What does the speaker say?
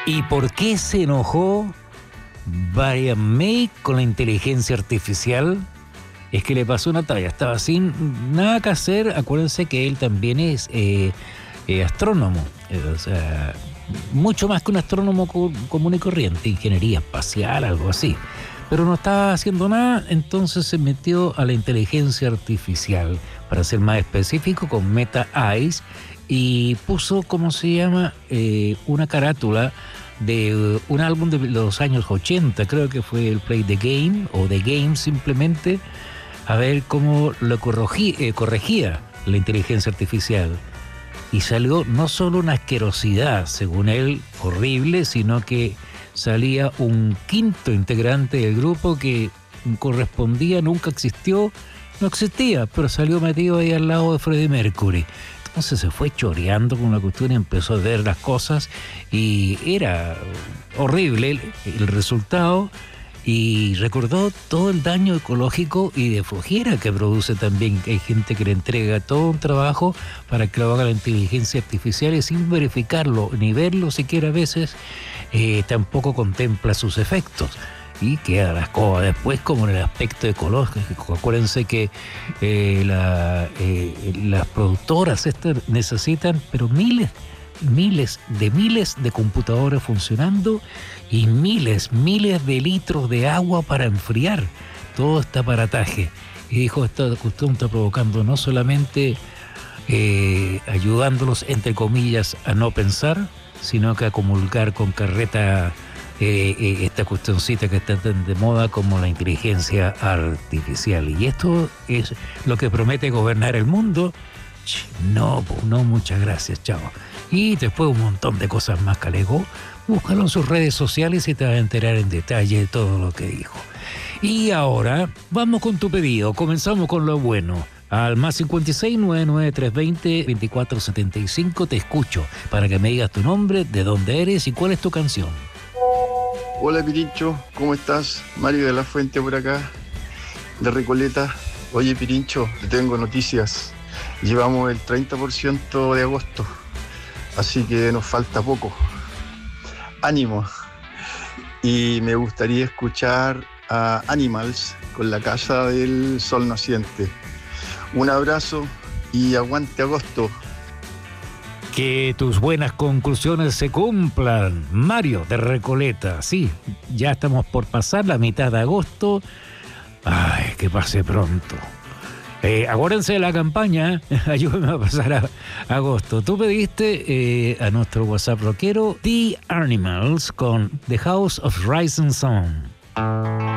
¿Y por qué se enojó Brian May con la inteligencia artificial? Es que le pasó una talla, estaba sin nada que hacer. Acuérdense que él también es astrónomo, o sea, mucho más que un astrónomo común y corriente, ingeniería espacial, algo así. Pero no estaba haciendo nada, entonces se metió a la inteligencia artificial, para ser más específico, con Meta Eyes, y puso, ¿cómo se llama?, una carátula de un álbum de los años 80, creo que fue el Play the Game, o The Game simplemente, a ver cómo lo corregía la inteligencia artificial. Y salió no solo una asquerosidad, según él, horrible, sino que salía un quinto integrante del grupo que correspondía, nunca existió, no existía, pero salió metido ahí al lado de Freddie Mercury. Entonces se fue choreando con la cuestión y empezó a ver las cosas y era horrible el resultado, y recordó todo el daño ecológico y de flojera que produce también. Hay gente que le entrega todo un trabajo para que lo haga la inteligencia artificial y sin verificarlo ni verlo siquiera a veces, tampoco contempla sus efectos. Y queda la escoba después, como en el aspecto ecológico. Acuérdense que las productoras estas necesitan, pero miles de computadores funcionando y miles de litros de agua para enfriar todo este aparataje. Y dijo, esta cuestión está provocando no solamente ayudándolos, entre comillas, a no pensar, sino que a comulgar con carreta esta cuestioncita que está tan de moda como la inteligencia artificial. Y esto es lo que promete gobernar el mundo. No, muchas gracias, chao. Y después un montón de cosas más que alegó. Búscalo en sus redes sociales y te vas a enterar en detalle de todo lo que dijo. Y ahora, vamos con tu pedido. Comenzamos con lo bueno. Al más 56 99 320 2475 te escucho para que me digas tu nombre, de dónde eres y cuál es tu canción. Hola Pirincho, ¿cómo estás? Mario de la Fuente por acá, de Recoleta. Oye Pirincho, te tengo noticias. Llevamos el 30% de agosto, así que nos falta poco. Ánimo. Y me gustaría escuchar a Animals con La Casa del Sol Naciente. Un abrazo y aguante agosto. Que tus buenas conclusiones se cumplan, Mario de Recoleta. Sí, ya estamos por pasar la mitad de agosto. Ay, que pase pronto. Acuérdense de la campaña, ayúdenme a pasar a agosto. Tú pediste a nuestro WhatsApp rockero The Animals con The House of Rising Sun.